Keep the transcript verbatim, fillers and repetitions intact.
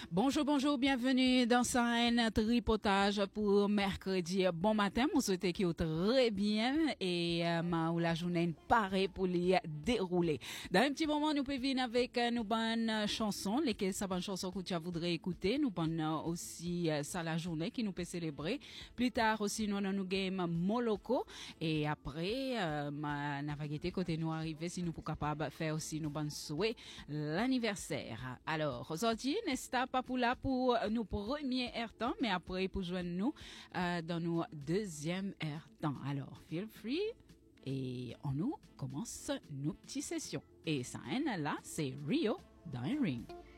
Bonjour, bonjour, bienvenue dans un tripotage pour mercredi. Bon matin, vous souhaitez qu'il très bien et euh, la journée paraît pour les dérouler. Dans un petit moment, nous pouvons venir avec euh, nos bonnes chansons, lesquelles ça bonne chanson que tu voudrais écouter. Nous avons aussi euh, ça la journée qui nous peut célébrer. Plus tard aussi, nous avons nos game Moloko et après, euh, ma navigate côté nous arriver si nous sommes capables de faire aussi nos bonnes souhaits l'anniversaire. Alors, aujourd'hui, n'est pas pour là pour nos premiers air temps, mais après pour joindre nous euh, dans nos deuxième air temps. Alors, feel free et on nous commence nos petites sessions. Et ça, là, c'est Rio dans un ring.